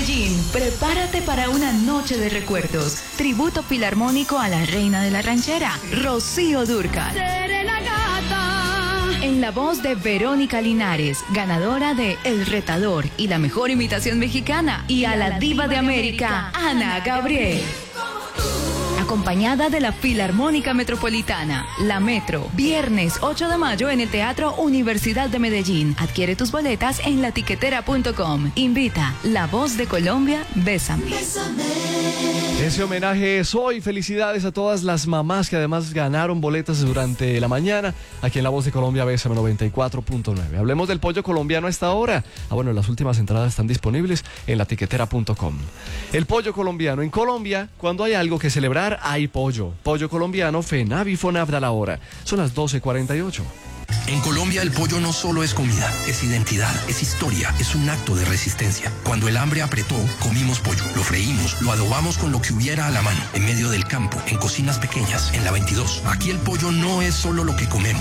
Medellín, prepárate para una noche de recuerdos. Tributo filarmónico a la reina de la ranchera, Rocío Dúrcal. Seré la gata. En la voz de Verónica Linares, ganadora de El Retador y la mejor imitación mexicana. Y a la diva de América, Ana Gabriel. Acompañada de la Filarmónica Metropolitana, la Metro, viernes 8 de mayo en el Teatro Universidad de Medellín. Adquiere tus boletas en latiquetera.com. Invita La Voz de Colombia, Bésame. Ese homenaje es hoy. Felicidades a todas las mamás que además ganaron boletas durante la mañana aquí en La Voz de Colombia, Bésame 94.9. Hablemos del pollo colombiano a esta hora. Bueno, las últimas entradas están disponibles en latiquetera.com. El pollo colombiano. En Colombia, cuando hay algo que celebrar, hay pollo. Pollo colombiano, FENAVI FONAV da la hora. Son las 12:48. En Colombia el pollo no solo es comida, es identidad, es historia, es un acto de resistencia. Cuando el hambre apretó, comimos pollo, lo freímos, lo adobamos con lo que hubiera a la mano, en medio del campo, en cocinas pequeñas, en la 22. Aquí el pollo no es solo lo que comemos.